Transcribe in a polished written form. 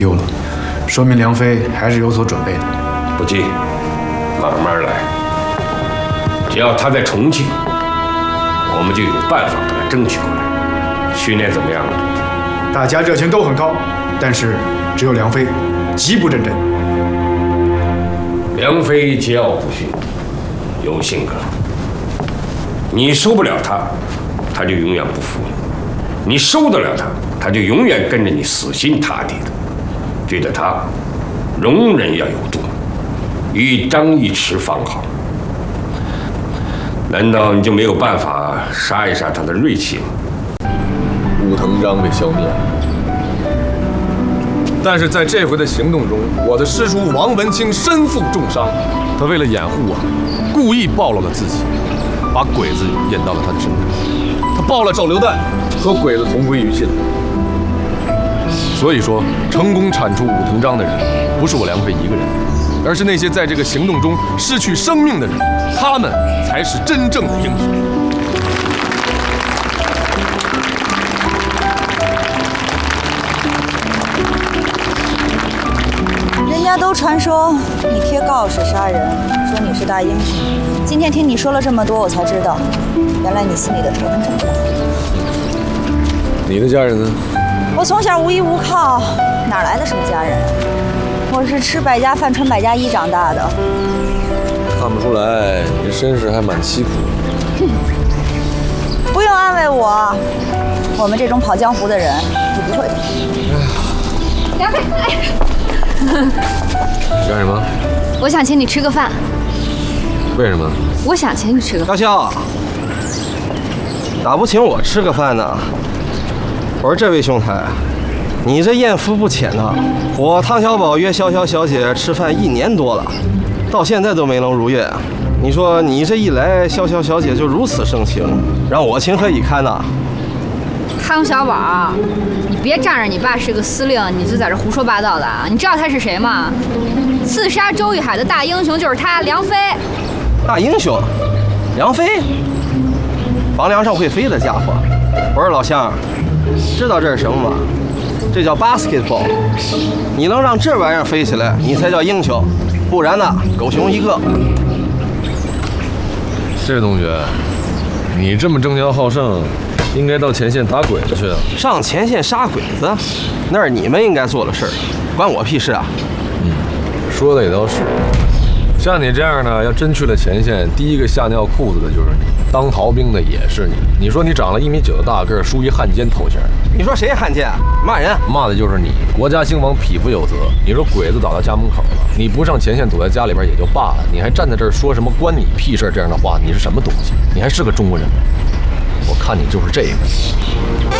丢了，说明梁飞还是有所准备的。 不急，慢慢来。只要他在重庆，我们就有办法把他争取过来。训练怎么样了？ 大家热情都很高，但是只有梁飞极不认真。 梁飞桀骜不驯，有性格。你收不了他，他就永远不服你；你收得了他，他就永远跟着你死心塌地的。对待他，容忍要有度，一张一弛方好。难道你就没有办法杀一杀他的锐气吗？ 武藤章被消灭了，但是在这回的行动中，我的师叔王文清身负重伤，他为了掩护我，故意暴露了自己，把鬼子引到了他的身边，他爆了手榴弹，和鬼子同归于尽了。所以说，成功铲除武藤章的人，不是我梁飞一个人，而是那些在这个行动中失去生命的人，他们才是真正的英雄。 人家都传说你贴告示杀人，说你是大英雄。今天听你说了这么多，我才知道，原来你心里的仇恨这么大。 你的家人呢？ 我从小无依无靠，哪来的什么家人？我是吃百家饭、穿百家衣长大的。 看不出来，你这身世还蛮凄苦的。 不用安慰我，我们这种跑江湖的人是不会的。 梁飞， 你干什么？ 我想请你吃个饭。 为什么？ 我想请你吃个饭。 高潇，咋不请我吃个饭呢？我说这位兄台，你这艳福不浅呐！我汤小宝约潇潇小姐吃饭1年多了，到现在都没能如愿。你说你这一来，潇潇小姐就如此盛情，让我情何以堪呐？ 汤小宝，你别仗着你爸是个司令，你就在这胡说八道的啊！你知道他是谁吗？刺杀周玉海的大英雄就是他，梁飞。 大英雄，梁飞，房梁上会飞的家伙。我说老乡，知道这是什么吗？这叫 basketball。你能让这玩意儿飞起来，你才叫英雄，不然呢，狗熊一个。 这位同学，你这么争强好胜，应该到前线打鬼子去啊！ 上前线杀鬼子，那是你们应该做的事儿，关我屁事啊！ 说的也倒是。像你这样呢，要真去了前线，第一个吓尿裤子的就是你，当逃兵的也是你。你说你长了1.9米的大个儿，梳一汉奸头衔， 你说谁汉奸？骂人？ 骂的就是你。国家兴亡，匹夫有责。你说鬼子倒到家门口了，你不上前线，躲在家里边也就罢了，你还站在这儿说什么关你屁事这样的话，你是什么东西？你还是个中国人吗？我看你就是这个。